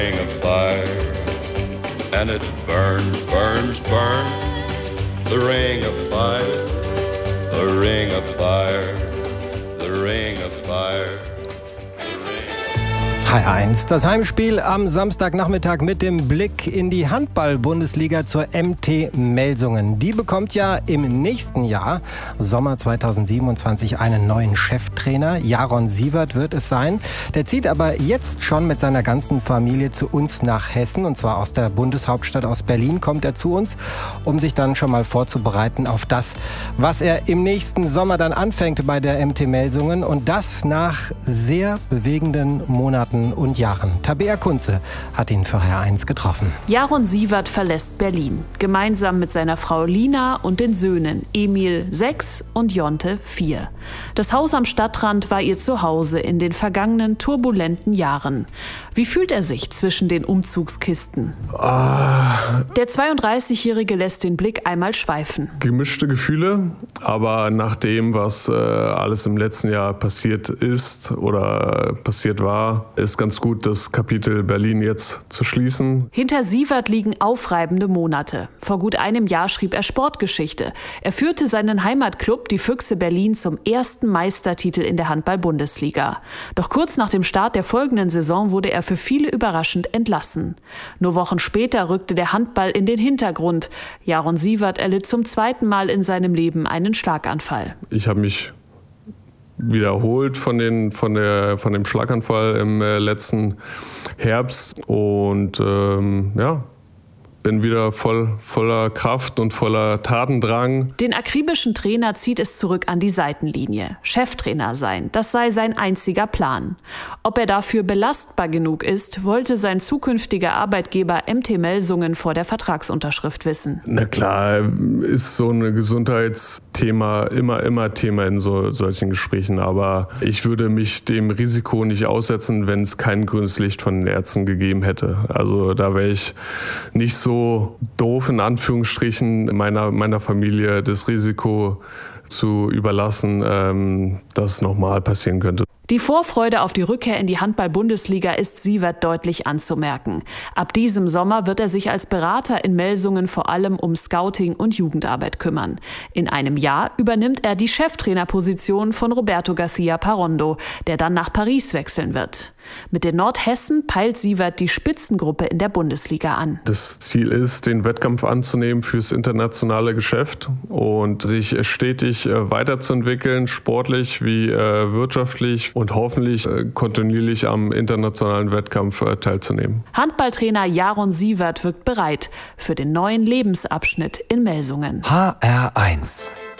Ring of fire, and it burns, burns, burns. The ring of fire, the ring of fire, the ring of fire. HR1, das Heimspiel am Samstagnachmittag mit dem Blick in die Handball-Bundesliga zur MT Melsungen. Die bekommt ja im nächsten Jahr, Sommer 2027, einen neuen Cheftrainer. Jaron Siewert wird es sein. Der zieht aber jetzt schon mit seiner ganzen Familie zu uns nach Hessen. Und zwar aus der Bundeshauptstadt, aus Berlin, kommt er zu uns, um sich dann schon mal vorzubereiten auf das, was er im nächsten Sommer dann anfängt bei der MT Melsungen. Und das nach sehr bewegenden Monaten und Jahren. Tabea Kunze hat ihn für HR1 getroffen. Jaron Siewert verlässt Berlin, gemeinsam mit seiner Frau Lina und den Söhnen Emil 6 und Jonte 4. Das Haus am Stadtrand war ihr Zuhause in den vergangenen turbulenten Jahren. Wie fühlt er sich zwischen den Umzugskisten? Der 32-Jährige lässt den Blick einmal schweifen. Gemischte Gefühle, aber nach dem, was alles im letzten Jahr passiert ist oder passiert war, ist ganz gut, das Kapitel Berlin jetzt zu schließen. Hinter Siewert liegen aufreibende Monate. Vor gut einem Jahr schrieb er Sportgeschichte. Er führte seinen Heimatklub, die Füchse Berlin, zum ersten Meistertitel in der Handball-Bundesliga. Doch kurz nach dem Start der folgenden Saison wurde er für viele überraschend entlassen. Nur Wochen später rückte der Handball in den Hintergrund. Jaron Siewert erlitt zum zweiten Mal in seinem Leben einen Schlaganfall. Ich habe mich wiederholt von dem Schlaganfall im letzten Herbst und bin wieder voller Kraft und voller Tatendrang. Den akribischen Trainer zieht es zurück an die Seitenlinie. Cheftrainer sein, das sei sein einziger Plan. Ob er dafür belastbar genug ist, wollte sein zukünftiger Arbeitgeber MT Melsungen vor der Vertragsunterschrift wissen. Na klar, ist so ein Gesundheitsthema immer Thema in solchen Gesprächen. Aber ich würde mich dem Risiko nicht aussetzen, wenn es kein grünes Licht von den Ärzten gegeben hätte. Also da wäre ich nicht so doof, in Anführungsstrichen, meiner Familie das Risiko zu überlassen, dass es nochmal passieren könnte. Die Vorfreude auf die Rückkehr in die Handball-Bundesliga ist Siewert deutlich anzumerken. Ab diesem Sommer wird er sich als Berater in Melsungen vor allem um Scouting und Jugendarbeit kümmern. In einem Jahr übernimmt er die Cheftrainerposition von Roberto Garcia Parondo, der dann nach Paris wechseln wird. Mit den Nordhessen peilt Siewert die Spitzengruppe in der Bundesliga an. Das Ziel ist, den Wettkampf anzunehmen fürs internationale Geschäft und sich stetig weiterzuentwickeln, sportlich wie wirtschaftlich und hoffentlich kontinuierlich am internationalen Wettkampf teilzunehmen. Handballtrainer Jaron Siewert wirkt bereit für den neuen Lebensabschnitt in Melsungen. HR1